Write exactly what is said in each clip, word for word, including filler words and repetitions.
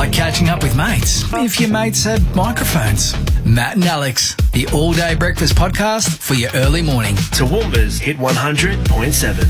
like catching up with mates, if your mates had microphones. Matt and Alex, the all-day breakfast podcast for your early morning. Toowoomba's Hit one hundred point seven.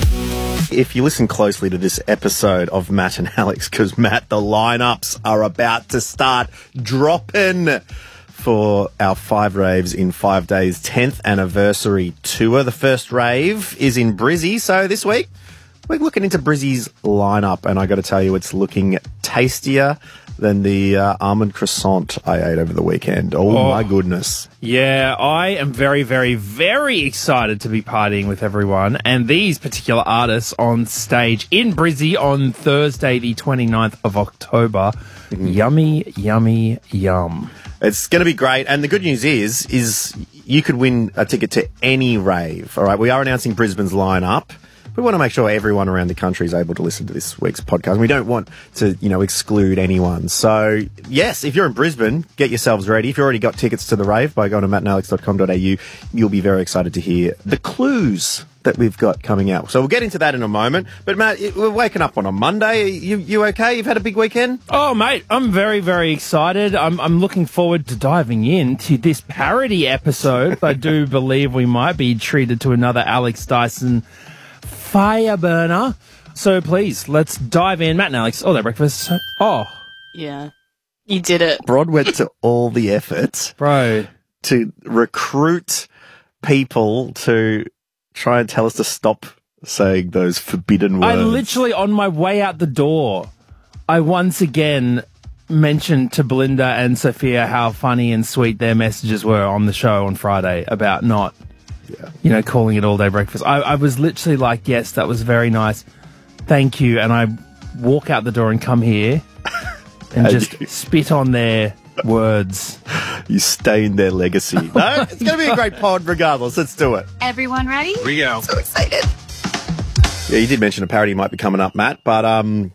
If you listen closely to this episode of Matt and Alex, because Matt, the lineups are about to start dropping for our five raves in five days, tenth anniversary tour. The first rave is in Brizzy, so this week we're looking into Brizzy's lineup, and I got to tell you, it's looking tastier than the uh, almond croissant I ate over the weekend. Oh, oh my goodness. Yeah, I am very, very, very excited to be partying with everyone and these particular artists on stage in Brizzy on Thursday, the twenty-ninth of October. Mm-hmm. Yummy, yummy, yum. It's going to be great. And the good news is, is you could win a ticket to any rave. All right, we are announcing Brisbane's lineup. We want to make sure everyone around the country is able to listen to this week's podcast. We don't want to, you know, exclude anyone. So, yes, if you're in Brisbane, get yourselves ready. If you've already got tickets to the rave by going to matt and alex dot com dot a u, you'll be very excited to hear the clues that we've got coming out. So we'll get into that in a moment. But, Matt, we're waking up on a Monday. You, you okay? You've had a big weekend? Oh, mate, I'm very, very excited. I'm, I'm looking forward to diving into this parody episode. I do believe we might be treated to another Alex Dyson fire burner. So please, let's dive in. Matt and Alex, all their breakfast. Oh. Yeah. You did it. Rod went to all the effort, bro, to recruit people to try and tell us to stop saying those forbidden words. I literally, on my way out the door, I once again mentioned to Belinda and Sophia how funny and sweet their messages were on the show on Friday about not Yeah. you know, calling it all-day breakfast. I, I was literally like, yes, that was very nice. Thank you. And I walk out the door and come here and just spit on their words. You stain their legacy. No, it's going to be a great pod regardless. Let's do it. Everyone ready? Here we go. So excited. Yeah, you did mention a parody might be coming up, Matt, but um,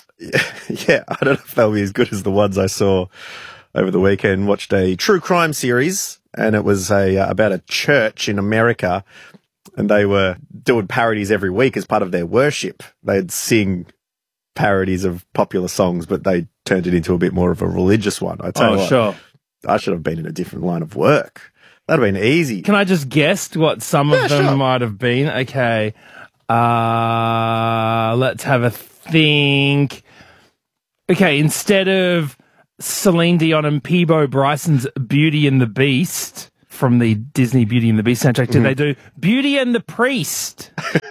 yeah, I don't know if they'll be as good as the ones I saw over the weekend. Watched a true crime series, and it was a uh, about a church in America, and they were doing parodies every week as part of their worship. They'd sing parodies of popular songs, but they turned it into a bit more of a religious one. I tell oh, you what, sure. I should have been in a different line of work. That'd have been easy. Can I just guess what some yeah, of them sure. might have been? Okay. Uh, let's have a think. Okay, instead of Celine Dion and Peebo Bryson's Beauty and the Beast from the Disney Beauty and the Beast soundtrack, did mm-hmm. they do Beauty and the Priest?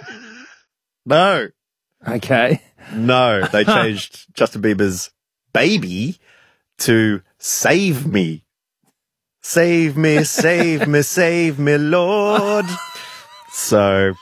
No. Okay. No, they changed Justin Bieber's Baby to Save Me. Save me, save me, save me, Lord. So,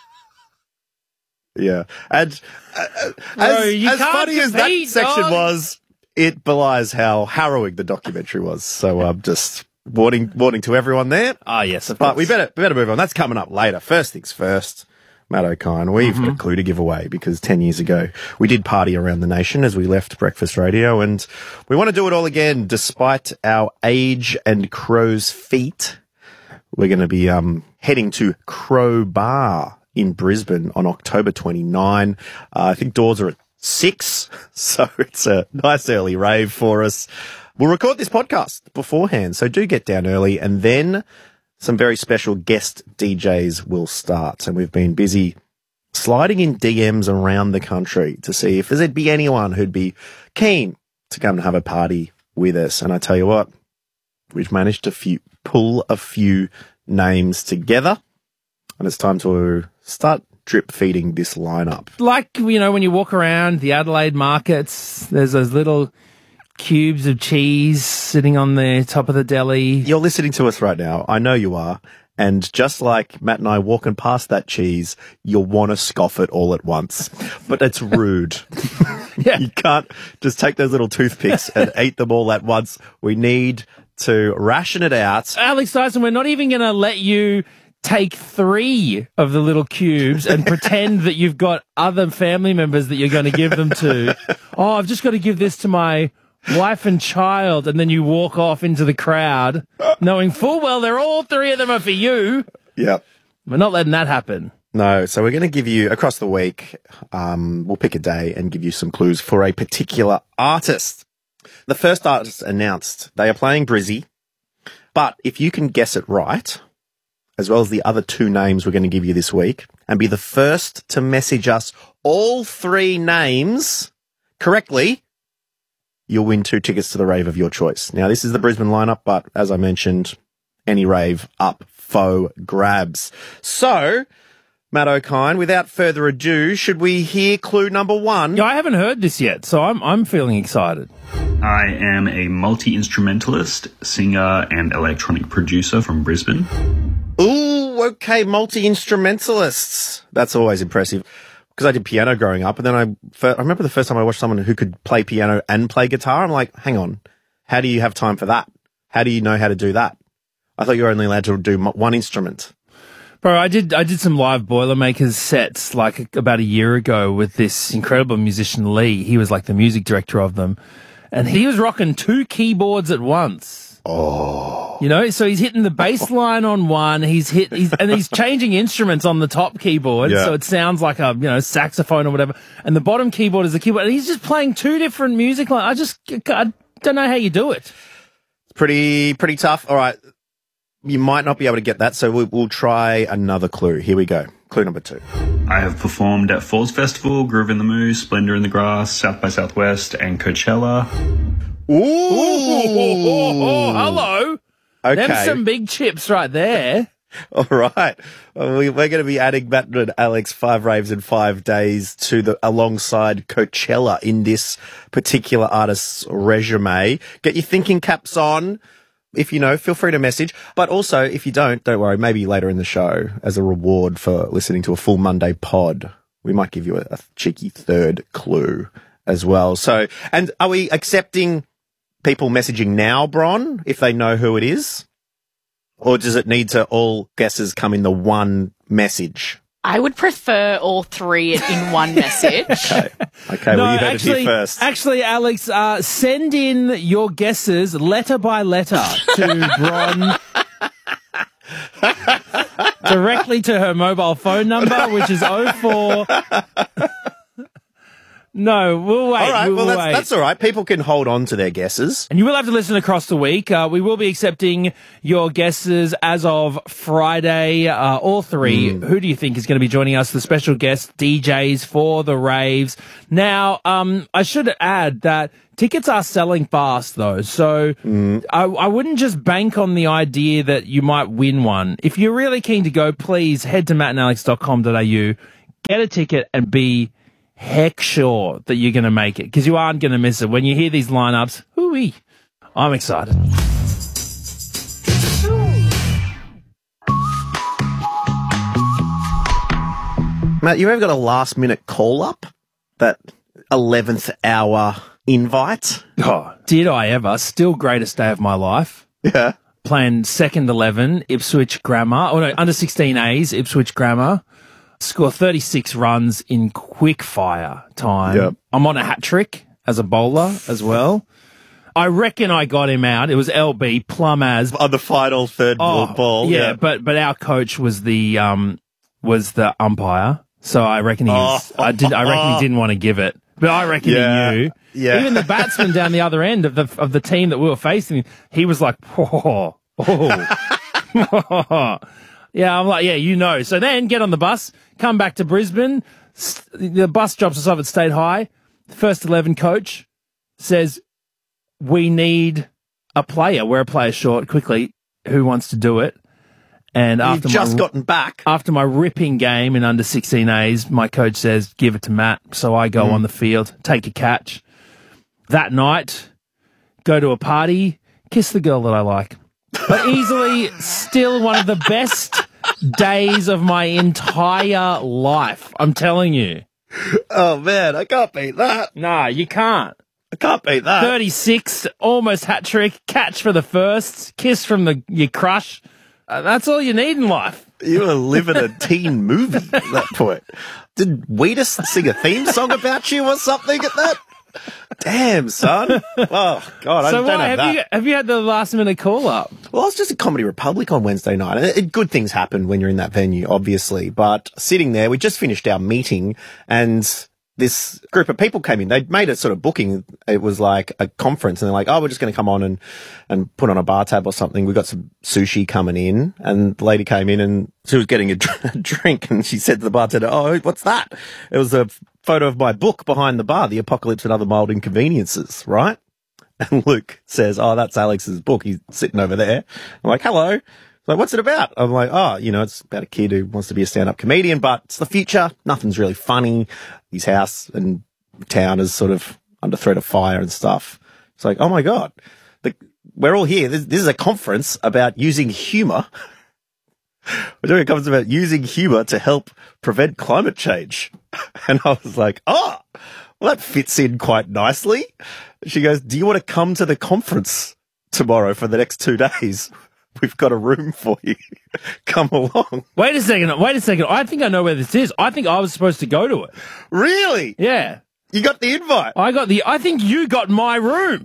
yeah. And uh, Bro, as, as funny compete, as that section dog. was, it belies how harrowing the documentary was. So I'm um, just warning warning to everyone there. Ah, yes, of But course. we better we better move on. That's coming up later. First things first, Matt O'Kine, we've Mm-hmm. got a clue to give away because ten years ago we did party around the nation as we left Breakfast Radio, and we want to do it all again despite our age and crow's feet. We're going to be um, heading to Crow Bar in Brisbane on October twenty-ninth. Uh, I think doors are at six, so it's a nice early rave for us. We'll record this podcast beforehand, so do get down early, and then some very special guest D Js will start. And we've been busy sliding in D Ms around the country to see if there'd be anyone who'd be keen to come and have a party with us. And I tell you what, we've managed to few, pull a few names together, and it's time to start drip feeding this lineup. Like, you know, when you walk around the Adelaide markets, there's those little cubes of cheese sitting on the top of the deli. You're listening to us right now. I know you are. And just like Matt and I walking past that cheese, you'll want to scoff it all at once. But it's rude. Yeah. You can't just take those little toothpicks and eat them all at once. We need to ration it out. Alex Dyson, we're not even going to let you take three of the little cubes and pretend that you've got other family members that you're going to give them to. Oh, I've just got to give this to my wife and child, and then you walk off into the crowd knowing full well they're all three of them are for you. Yep. We're not letting that happen. No, so we're going to give you, across the week, um, we'll pick a day and give you some clues for a particular artist. The first artist announced they are playing Brizzy, but if you can guess it right, as well as the other two names we're going to give you this week, and be the first to message us all three names correctly, you'll win two tickets to the rave of your choice. Now, this is the Brisbane lineup, but as I mentioned, any rave up for grabs. So, Matt O'Kine, without further ado, should we hear clue number one? Yeah, I haven't heard this yet, so I'm I'm feeling excited. I am a multi-instrumentalist, singer, and electronic producer from Brisbane. Ooh, okay, multi-instrumentalists. That's always impressive. Because I did piano growing up, and then I, I remember the first time I watched someone who could play piano and play guitar. I'm like, hang on, how do you have time for that? How do you know how to do that? I thought you were only allowed to do one instrument. Bro, I did I did some live Boilermakers sets like about a year ago with this incredible musician Lee. He was like the music director of them, and he was rocking two keyboards at once. Oh, you know, so he's hitting the bass line on one, he's hit, he's, and he's changing instruments on the top keyboard, yeah. so it sounds like a, you know, saxophone or whatever, and the bottom keyboard is the keyboard, and he's just playing two different music lines. I just, I don't know how you do it. Pretty, pretty tough. All right. You might not be able to get that, so we'll, we'll try another clue. Here we go. Clue number two. I have performed at Falls Festival, Groove in the Moose, Splendor in the Grass, South by Southwest, and Coachella. Ooh. Oh, oh, oh, hello. Okay. Them some big chips right there. All right. Well, we, we're going to be adding Matt and Alex five raves in five days to the alongside Coachella in this particular artist's resume. Get your thinking caps on. If you know, feel free to message. But also, if you don't, don't worry. Maybe later in the show, as a reward for listening to a full Monday pod, we might give you a, a cheeky third clue as well. So, and are we accepting people messaging now, Bron, if they know who it is? Or does it need to all guesses come in the one message? I would prefer all three in one message. Okay, okay. No, well, you heard actually, it here first. Actually, Alex, uh, send in your guesses letter by letter to Bron. Directly to her mobile phone number, which is oh four... No, we'll wait. All right, we'll well, that's, wait. that's all right. People can hold on to their guesses. And you will have to listen across the week. Uh, we will be accepting your guesses as of Friday. Uh, all three. Mm. Who do you think is going to be joining us? The special guest D Js for the raves. Now, um, I should add that tickets are selling fast, though. So mm. I, I wouldn't just bank on the idea that you might win one. If you're really keen to go, please head to matt and alex dot com dot a u, get a ticket, and be heck sure that you're going to make it, because you aren't going to miss it. When you hear these lineups, hooey, I'm excited. Matt, you ever got a last minute call up? That eleventh hour invite? Oh, did I ever? Still greatest day of my life. Yeah. Playing second eleven, Ipswich Grammar. Oh no, under sixteen A's, Ipswich Grammar. Score thirty-six runs in quick fire time. Yep. I'm on a hat trick as a bowler as well. I reckon I got him out. It was L B, plum as. On the final third oh, ball. ball. Yeah, yeah, but but our coach was the um was the umpire. So I reckon he was, oh. I did I reckon he didn't want to give it. But I reckon yeah. he knew. Yeah. Even the batsman down the other end of the of the team that we were facing, he was like, oh, oh. Yeah, I'm like, yeah, you know. So then get on the bus, come back to Brisbane. The bus drops us off at State High. The first eleven coach says, we need a player. We're a player short. Quickly, who wants to do it? And after You've just my, gotten back. After my ripping game in under sixteen A's, my coach says, give it to Matt. So I go mm. on the field, take a catch. That night, go to a party, kiss the girl that I like. But easily still one of the best days of my entire life. I'm telling you. Oh, man, I can't beat that. Nah, you can't. I can't beat that. thirty-six, almost hat trick, catch for the first, kiss from the your crush. Uh, that's all you need in life. You were living a teen movie at that point. Did Wheatus sing a theme song about you or something at that? Damn, son. Oh, God, I so don't why, have, have that. You, have you had the last minute call up? Well, I was just at Comedy Republic on Wednesday night. And it, good things happen when you're in that venue, obviously. But sitting there, we just finished our meeting and this group of people came in. They'd made a sort of booking. It was like a conference, and they're like, oh, we're just going to come on and, and put on a bar tab or something. We got some sushi coming in, and the lady came in and she was getting a, dr- a drink, and she said to the bartender, oh, what's that? It was a photo of my book behind the bar, The Apocalypse and Other Mild Inconveniences, right? And Luke says, oh, that's Alex's book. He's sitting over there. I'm like, hello. He's like, what's it about? I'm like, oh, you know, it's about a kid who wants to be a stand-up comedian, but it's the future. Nothing's really funny. His house and town is sort of under threat of fire and stuff. It's like, oh my God, the, we're all here. This, this is a conference about using humor. We're doing a conference about using humor to help prevent climate change. And I was like, oh, well, that fits in quite nicely. She goes, do you want to come to the conference tomorrow for the next two days? We've got a room for you. Come along. Wait a second. Wait a second. I think I know where this is. I think I was supposed to go to it. Really? Yeah. You got the invite? I got the, I think you got my room.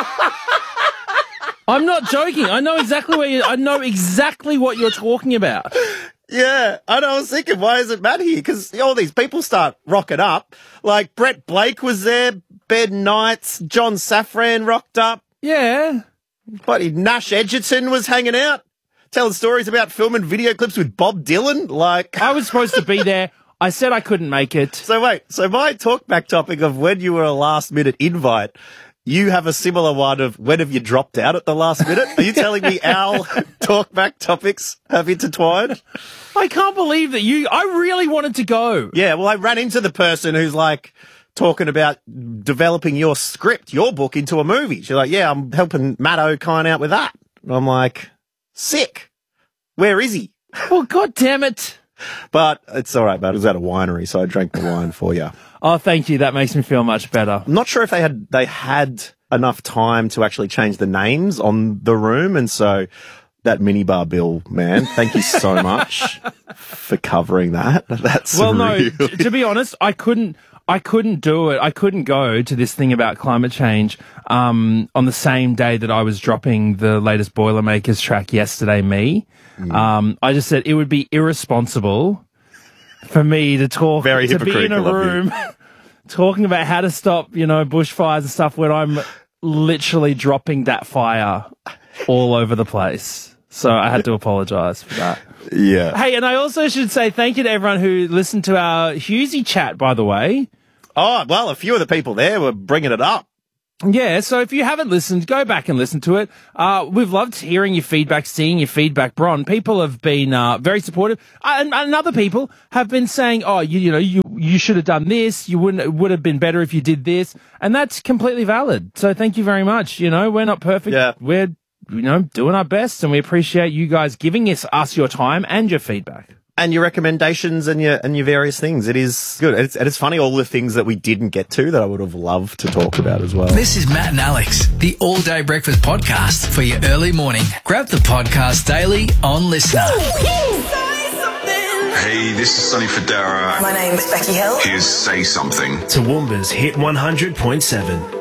I'm not joking. I know exactly where you, I know exactly what you're talking about. Yeah. And I was thinking, why isn't Matt here? Because all these people start rocking up. Like Brett Blake was there, Ben Knights, John Safran rocked up. Yeah. Buddy Nash Edgerton was hanging out, telling stories about filming video clips with Bob Dylan. Like, I was supposed to be there. I said I couldn't make it. So wait, so my talkback topic of when you were a last minute invite, you have a similar one of when have you dropped out at the last minute? Are you telling me our talkback topics have intertwined? I can't believe that you, I really wanted to go. Yeah, well, I ran into the person who's like, talking about developing your script, your book into a movie. She's like, yeah, I'm helping Matt O'Kine out with that. And I'm like, sick. Where is he? Well, God damn it. But it's all right, Matt. It was at a winery, so I drank the wine for you. Oh, thank you. That makes me feel much better. I'm not sure if they had, they had enough time to actually change the names on the room. And so that minibar bill, man, thank you so much for covering that. That's well, really... no, t- to be honest, I couldn't, I couldn't do it. I couldn't go to this thing about climate change um, on the same day that I was dropping the latest Boilermakers track, Yesterday Me. Mm. Um, I just said it would be irresponsible for me to talk, Very to be in a room talking about how to stop, you know, bushfires and stuff when I'm literally dropping that fire all over the place. So I had to apologise for that. Yeah. Hey, and I also should say thank you to everyone who listened to our Hughesy chat, by the way. Oh, well, a few of the people there were bringing it up. Yeah, so if you haven't listened, go back and listen to it. Uh, we've loved hearing your feedback, seeing your feedback, Bron. People have been uh, very supportive. Uh, and, and other people have been saying, oh, you, you know, you you should have done this. You wouldn't, it would have been better if you did this. And that's completely valid. So thank you very much. You know, we're not perfect. Yeah. We're, you know, doing our best, and we appreciate you guys giving us, us your time and your feedback. And your recommendations and your and your various things. It is good. It's, and it's funny, all the things that we didn't get to that I would have loved to talk about as well. This is Matt and Alex, the All Day Breakfast podcast for your early morning. Grab the podcast daily on Listener. Hey, this is Sonny Fodera. My name is Becky Hill. Here's Say Something. Toowoomba's Hit one hundred point seven.